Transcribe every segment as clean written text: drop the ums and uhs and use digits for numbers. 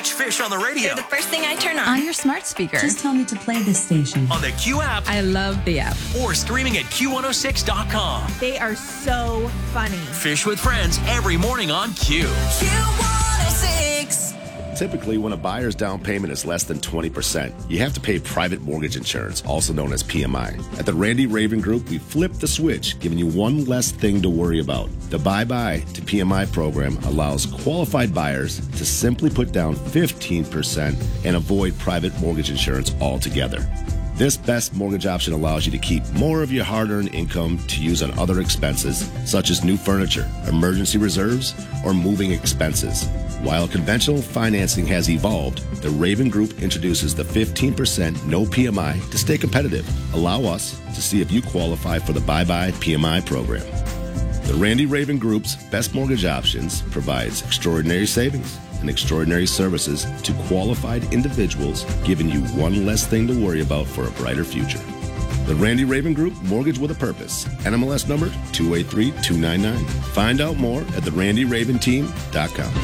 Catch Fish on the radio. They're the first thing I turn on your smart speaker. Just tell me to play this station. On the Q app. I love the app. Or streaming at Q106.com. They are so funny. Fish with Friends every morning on Q. Q106. Typically, when a buyer's down payment is less than 20%, you have to pay private mortgage insurance, also known as PMI. At the Randy Raven Group, we flipped the switch, giving you one less thing to worry about. The Bye-Bye to PMI program allows qualified buyers to simply put down 15% and avoid private mortgage insurance altogether. This best mortgage option allows you to keep more of your hard-earned income to use on other expenses, such as new furniture, emergency reserves, or moving expenses. While conventional financing has evolved, the Raven Group introduces the 15% no PMI to stay competitive. Allow us to see if you qualify for the Bye-Bye PMI program. The Randy Raven Group's best mortgage options provides extraordinary savings and extraordinary services to qualified individuals, giving you one less thing to worry about for a brighter future. The Randy Raven Group, Mortgage with a Purpose. NMLS number 283299. Find out more at therandyraventeam.com.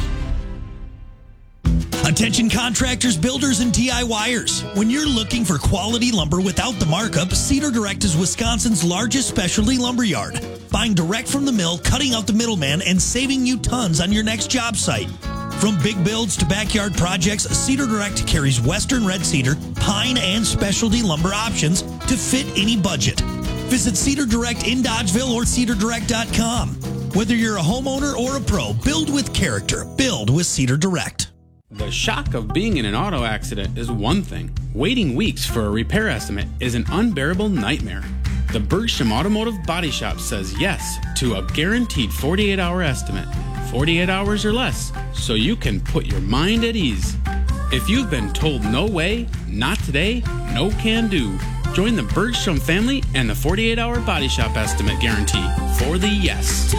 Attention contractors, builders, and DIYers. When you're looking for quality lumber without the markup, Cedar Direct is Wisconsin's largest specialty lumber yard. Buying direct from the mill, cutting out the middleman, and saving you tons on your next job site. From big builds to backyard projects, Cedar Direct carries Western red cedar, pine, and specialty lumber options to fit any budget. Visit Cedar Direct in Dodgeville or cedardirect.com. Whether you're a homeowner or a pro, build with character. Build with Cedar Direct. The shock of being in an auto accident is one thing. Waiting weeks for a repair estimate is an unbearable nightmare. The Bergstrom Automotive Body Shop says yes to a guaranteed 48-hour estimate, 48 hours or less, so you can put your mind at ease. If you've been told no way, not today, no can do, join the Bergstrom family and the 48-hour Body Shop estimate guarantee for the yes.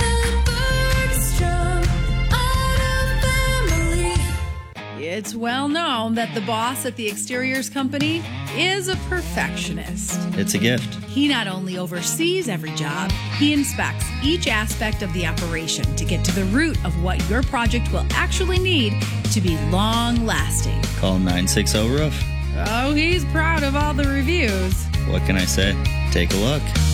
It's well known that the boss at the exteriors company is a perfectionist. It's a gift. He not only oversees every job, he inspects each aspect of the operation to get to the root of what your project will actually need to be long-lasting. Call 960-ROOF. Oh, he's proud of all the reviews. What can I say? Take a look.